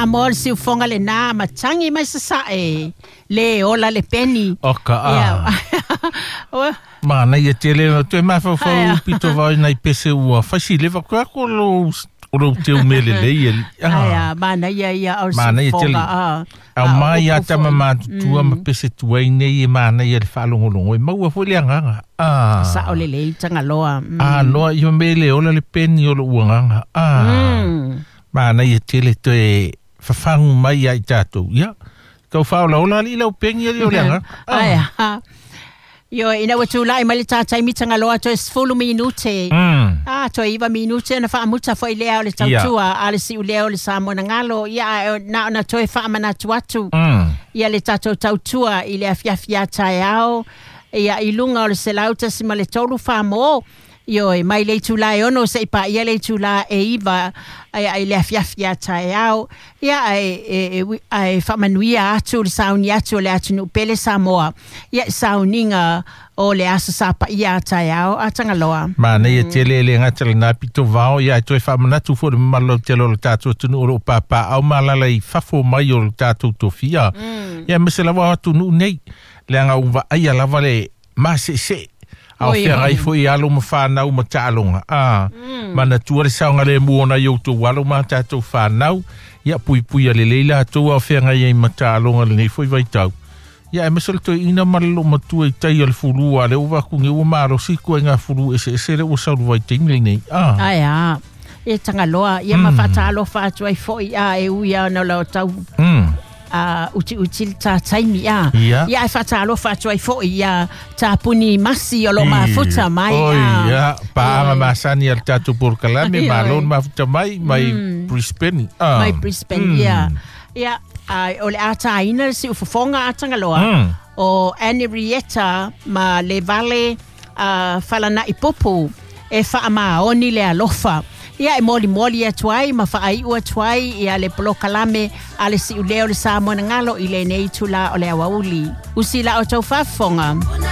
Samoa le siufonga le nā matangi mai sasae le ola le peni. Oka Mana ia tele no te mafafau pito vai nei pese ua fasi leva kwa ko lo te umele le mana ia au mana ia tele au mai ia tama matua ma pese tuai nei mana ia le falongolongo e maua foi le nganga sa ole le tanga loa loa ia mele ola le peni o lo uanganga mana ia tele te fafangu mai ai tatou ia kau faula ola li lau pengi ali o le nganga Yo ina watu lai mali tatai mitanga loa to es fulu minute. To iwa minute na fa muta foi leo le tautua ale si leo le samo na ngalo ia na to e fa mana tuatu. Ia le tato tautua ile afia taiao ia ilunga le selauta si male tolu fa mo. Yo mai le tula ono se pa ia le tula e iwa ai le afia taiao ia ai fa manuia atu le sauni atu le atu no pele samoa ia sauninga o le asa sapa ia taiao atanga loa mana ia tele le ngata na pito vao ia to fa manatu fo le malo telo le tatu tu no papa au malala I fafo mai o le tatu tofia ia mesela wa tu no nei le nga uva ai la vale se au fia ai foi alo ma fa na uma talonga mana tuare saunga le muona yo to walo ma tato fa nau ia pui ale leila to au fia ai ma talonga le nei foi vai tau ia me sol to ina malo ma tu e tai al fulu ale uva ku nge o maro si ko nga fulu ese le o sa vai ting nei ia e tanga loa ia ma fa talo fa tu ai foi e uia na lo tau uti ta taimi ia fatalo fatu ai fo ia tapuni masi o lo mafuta mai ia pa masani al tatu por kalame malon mafuta mai Brisbane ia o le ata ina si ufofonga atanga loa o Henrietta ma le vale falana ipopo e fa ma oni le alofa ia e moli atuai ma faai ua atuai ia le polokalame ale si uleo le Samoa na ngalo I le nei tula o le awauli usila o tau fafonga